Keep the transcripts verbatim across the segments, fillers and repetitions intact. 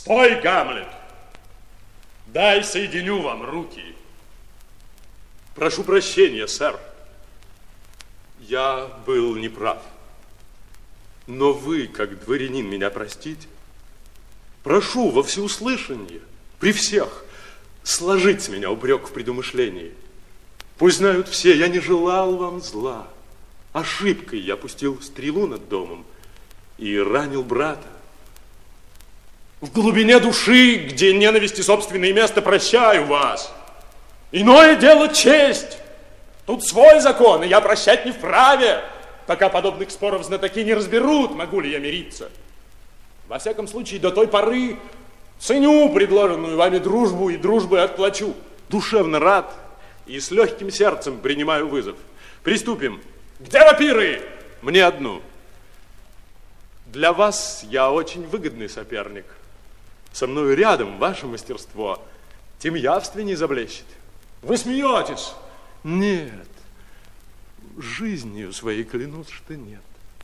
Стой, Гамлет! Дай соединю вам руки. Прошу прощения, сэр. Я был неправ. Но вы, как дворянин, меня простите. Прошу во всеуслышание, при всех, сложить с меня упрек в предумышлении. Пусть знают все, я не желал вам зла. Ошибкой я пустил стрелу над домом и ранил брата. В глубине души, где ненависть и собственное место, прощаю вас. Иное дело честь. Тут свой закон, и я прощать не вправе, пока подобных споров знатоки не разберут, могу ли я мириться. Во всяком случае, до той поры ценю предложенную вами дружбу и дружбой отплачу. Душевно рад и с легким сердцем принимаю вызов. Приступим. Где рапиры? Мне одну. Для вас я очень выгодный соперник. Со мною рядом ваше мастерство тем явственнее заблещет. Вы смеетесь? Нет. Жизнью своей клянусь, что нет.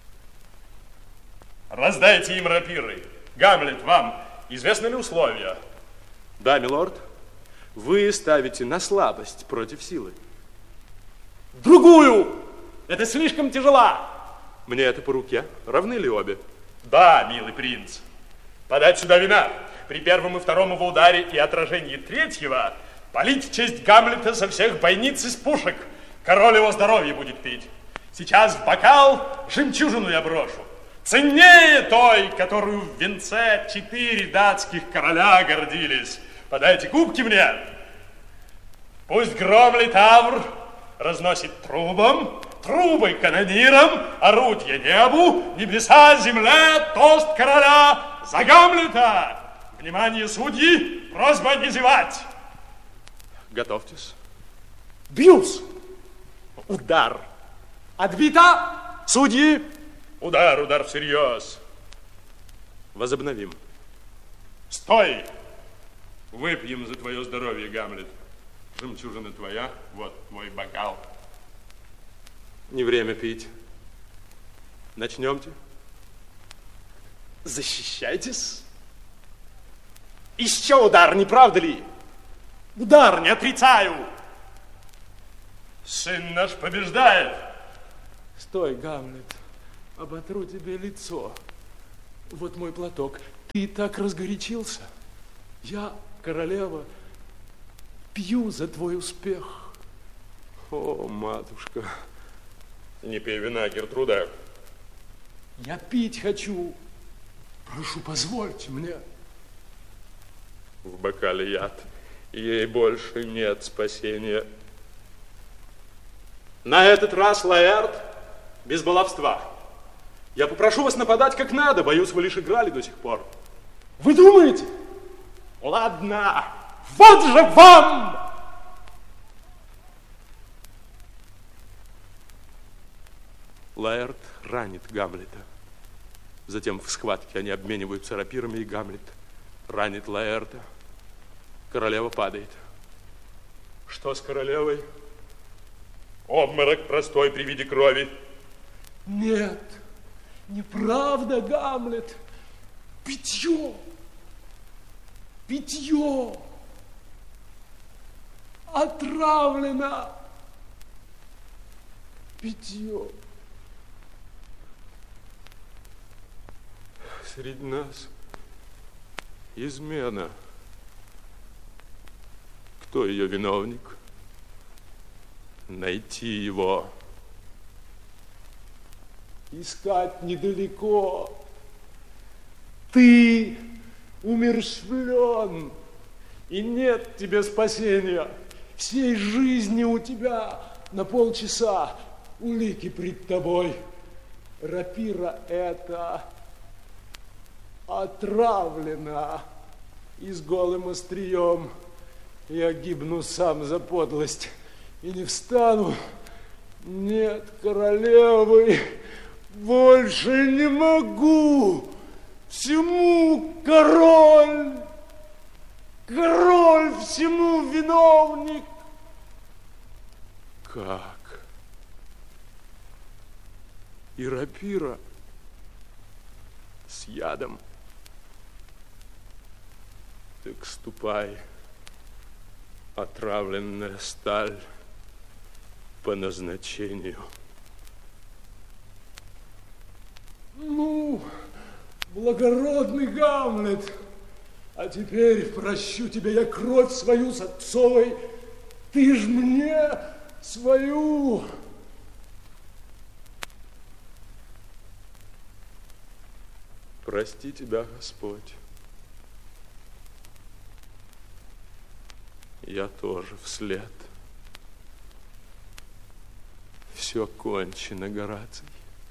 Раздайте им рапиры. Гамлет, вам известны ли условия? Да, милорд. Вы ставите на слабость против силы. Другую! Это слишком тяжела. Мне это по руке. Равны ли обе? Да, милый принц. Подать сюда вина. При первом и втором его ударе и отражении третьего полить в честь Гамлета со всех бойниц из пушек. Король его здоровье будет пить. Сейчас в бокал жемчужину я брошу. Ценнее той, которую в венце четыре датских короля гордились. Подайте кубки мне. Пусть гром литавр разносит трубам, трубы канонирам, орудья небу, небеса земле, тост короля за Гамлета. Внимание, судьи, просьба не зевать. Готовьтесь. Бьюсь. Удар. Отбита. Судьи. Удар, удар всерьез. Возобновим. Стой. Выпьем за твое здоровье, Гамлет. Жемчужина твоя, вот твой бокал. Не время пить. Начнемте. Защищайтесь. Еще удар, не правда ли? Удар, не отрицаю. Сын наш побеждает. Стой, Гамлет, оботру тебе лицо. Вот мой платок. Ты так разгорячился. Я, королева, пью за твой успех. О, матушка. Не пей вина, Гертруда. Я пить хочу. Прошу, позвольте мне. В бокале яд. Ей больше нет спасения. На этот раз, Лаэрт, без баловства. Я попрошу вас нападать как надо. Боюсь, вы лишь играли до сих пор. Вы думаете? Ладно. Вот же вам! Лаэрт ранит Гамлета. Затем в схватке они обмениваются рапирами, и Гамлет ранит Лаэрта. Королева падает. Что с королевой? Обморок простой при виде крови. Нет, неправда, Гамлет. Питье. Питье. Отравлено. Питье. Среди нас измена. Кто ее виновник? Найти его. Искать недалеко. Ты умерщвлен, и нет тебе спасения. Всей жизни у тебя на полчаса. Улики пред тобой. Рапира эта отравлена, и с голым острием я гибну сам за подлость и не встану. Нет, королевы, больше не могу. Всему король, король всему виновник. Как? И рапира с ядом. Так ступай, отравленная сталь, по назначению. Ну, благородный Гамлет, а теперь прощу тебя я кровь свою с отцовой, ты ж мне свою. Прости тебя, Господь. Я тоже вслед. Все кончено, Гораций.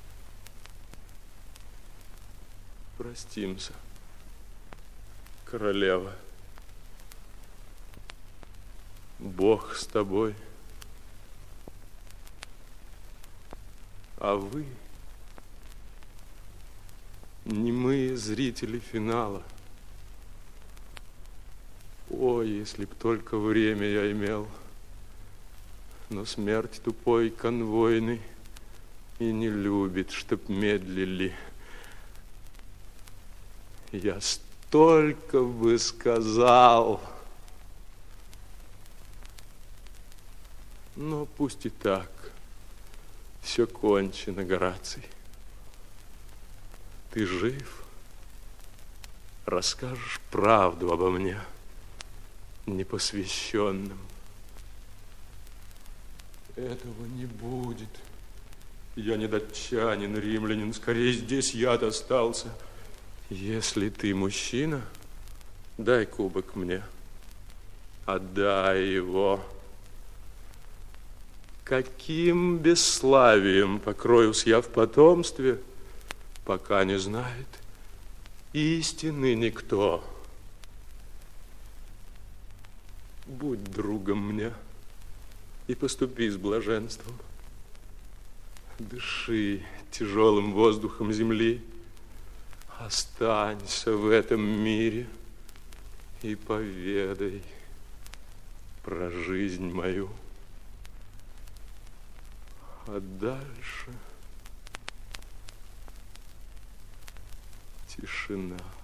Простимся, королева. Бог с тобой. А вы, немые зрители финала, о, если б только время я имел, но смерть тупой конвойный и не любит, чтоб медлили. Я столько бы сказал, но пусть и так, все кончено, Гораций. Ты жив, расскажешь правду обо мне, непосвященным. Этого не будет. Я не датчанин, римлянин, скорее здесь я остался. Если ты мужчина, дай кубок мне, отдай его. Каким бесславием покроюсь я в потомстве, пока не знает истины никто. Будь другом мне и поступи с блаженством. Дыши тяжелым воздухом земли, останься в этом мире и поведай про жизнь мою. А дальше тишина.